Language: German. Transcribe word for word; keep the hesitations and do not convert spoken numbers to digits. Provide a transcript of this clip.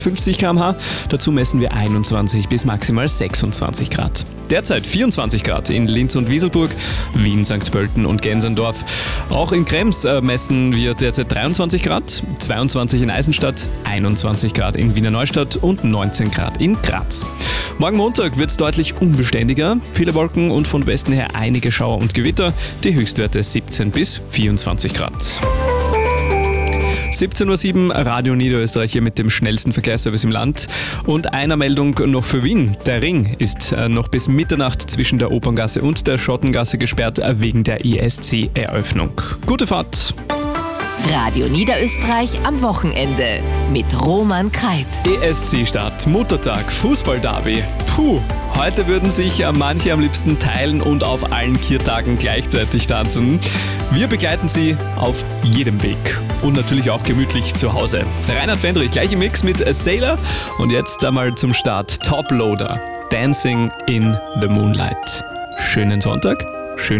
fünfzig Kilometer pro Stunde. Dazu messen wir einundzwanzig bis maximal sechsundzwanzig Grad. Derzeit vierundzwanzig Grad in Linz und Wieselburg, Wien, Sankt Pölten und Gensendorf. Auch in Krems äh, messen wir derzeit dreiundzwanzig Grad, zweiundzwanzig in Eisenstadt, einundzwanzig Grad in Wiener Neustadt und neunzehn Grad in Graz. Morgen Montag wird es deutlich unbeständiger. Viele Wolken und von Westen her einige Schauer und Gewitter. Die Höchstwerte siebzehn bis vierundzwanzig Grad. siebzehn Uhr sieben, Radio Niederösterreich hier mit dem schnellsten Verkehrsservice im Land. Und eine Meldung noch für Wien. Der Ring ist noch bis Mitternacht zwischen der Operngasse und der Schottengasse gesperrt wegen der E S C-Eröffnung. Gute Fahrt! Radio Niederösterreich am Wochenende mit Roman Kreit. E S C-Start, Muttertag, Fußball-Derby. Puh, heute würden sich manche am liebsten teilen und auf allen Kirtagen gleichzeitig tanzen. Wir begleiten Sie auf jedem Weg und natürlich auch gemütlich zu Hause. Reinhard Fendrich, gleich im Mix mit A Sailor und jetzt einmal zum Start Top Loader, Dancing in the Moonlight. Schönen Sonntag.